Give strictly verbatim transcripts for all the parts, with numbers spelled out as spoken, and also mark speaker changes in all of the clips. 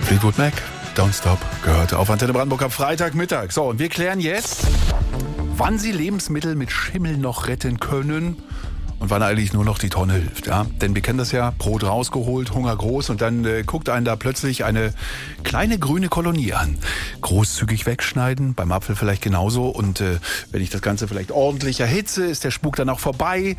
Speaker 1: Fleetwood Mac, Don't Stop, gehört auf Antenne Brandenburg am Freitagmittag. So, und wir klären jetzt, wann Sie Lebensmittel mit Schimmel noch retten können und wann eigentlich nur noch die Tonne hilft. Ja? Denn wir kennen das ja, Brot rausgeholt, Hunger groß und dann äh, guckt einen da plötzlich eine kleine grüne Kolonie an. Großzügig wegschneiden, beim Apfel vielleicht genauso. Und äh, wenn ich das Ganze vielleicht ordentlich erhitze, ist der Spuk dann auch vorbei.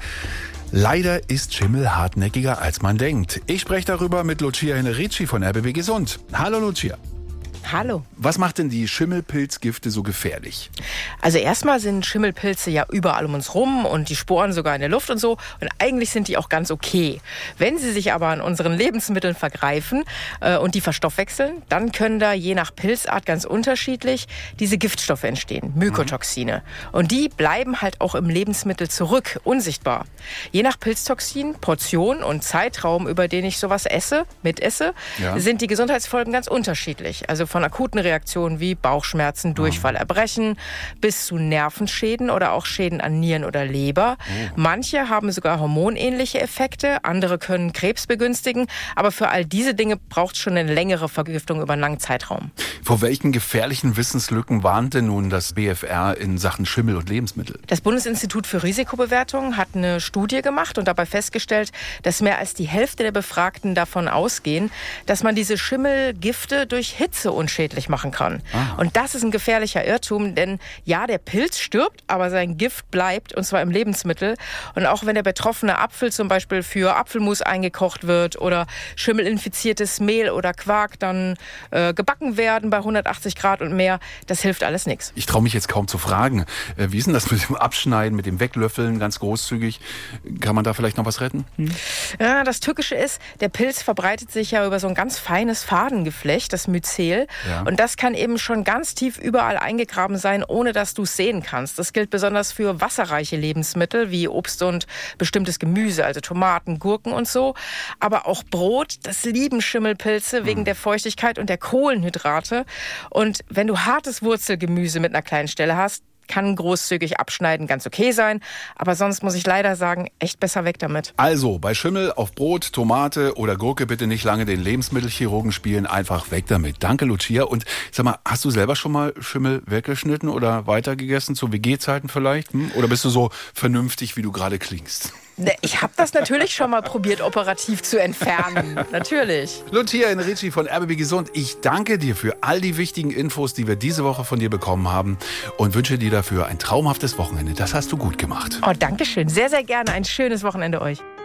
Speaker 1: Leider ist Schimmel hartnäckiger, als man denkt. Ich spreche darüber mit Lucia Henerici von R B B Gesund. Hallo Lucia.
Speaker 2: Hallo.
Speaker 1: Was macht denn die Schimmelpilzgifte so gefährlich?
Speaker 2: Also erstmal sind Schimmelpilze ja überall um uns rum und die Sporen sogar in der Luft und so. Und eigentlich sind die auch ganz okay. Wenn sie sich aber an unseren Lebensmitteln vergreifen äh, und die verstoffwechseln, dann können da je nach Pilzart ganz unterschiedlich diese Giftstoffe entstehen, Mykotoxine. Mhm. Und die bleiben halt auch im Lebensmittel zurück, unsichtbar. Je nach Pilztoxin, Portion und Zeitraum, über den ich sowas esse, mitesse, ja. sind die Gesundheitsfolgen ganz unterschiedlich. Also von akuten Reaktionen wie Bauchschmerzen, Durchfall, Erbrechen bis zu Nervenschäden oder auch Schäden an Nieren oder Leber. Oh. Manche haben sogar hormonähnliche Effekte, andere können Krebs begünstigen. Aber für all diese Dinge braucht es schon eine längere Vergiftung über einen langen Zeitraum.
Speaker 1: Vor welchen gefährlichen Wissenslücken warnt denn nun das B F R in Sachen Schimmel und Lebensmittel?
Speaker 2: Das Bundesinstitut für Risikobewertung hat eine Studie gemacht und dabei festgestellt, dass mehr als die Hälfte der Befragten davon ausgehen, dass man diese Schimmelgifte durch Hitze unschädlich machen kann. Ah. Und das ist ein gefährlicher Irrtum, denn ja, der Pilz stirbt, aber sein Gift bleibt, und zwar im Lebensmittel. Und auch wenn der betroffene Apfel zum Beispiel für Apfelmus eingekocht wird oder schimmelinfiziertes Mehl oder Quark dann äh, gebacken werden bei hundertachtzig Grad und mehr, das hilft alles nichts.
Speaker 1: Ich traue mich jetzt kaum zu fragen. Äh, wie ist denn das mit dem Abschneiden, mit dem Weglöffeln, ganz großzügig? Kann man da vielleicht noch was retten? Hm?
Speaker 2: Ja, das Tückische ist, der Pilz verbreitet sich ja über so ein ganz feines Fadengeflecht, das Myzel. Ja. Und das kann eben schon ganz tief überall eingegraben sein, ohne dass du es sehen kannst. Das gilt besonders für wasserreiche Lebensmittel wie Obst und bestimmtes Gemüse, also Tomaten, Gurken und so. Aber auch Brot, das lieben Schimmelpilze wegen mhm. der Feuchtigkeit und der Kohlenhydrate. Und wenn du hartes Wurzelgemüse mit einer kleinen Stelle hast, kann großzügig abschneiden ganz okay sein. Aber sonst muss ich leider sagen, echt besser weg damit.
Speaker 1: Also, bei Schimmel auf Brot, Tomate oder Gurke bitte nicht lange den Lebensmittelchirurgen spielen. Einfach weg damit. Danke, Lucia. Und sag mal, hast du selber schon mal Schimmel weggeschnitten oder weitergegessen, zu W G-Zeiten vielleicht? Hm? Oder bist du so vernünftig, wie du gerade klingst?
Speaker 2: Ich habe das natürlich schon mal probiert, operativ zu entfernen. Natürlich.
Speaker 1: Lucia Henerici von R B B Gesund, ich danke dir für all die wichtigen Infos, die wir diese Woche von dir bekommen haben und wünsche dir dafür ein traumhaftes Wochenende. Das hast du gut gemacht.
Speaker 2: Oh, danke schön. Sehr, sehr gerne. Ein schönes Wochenende euch.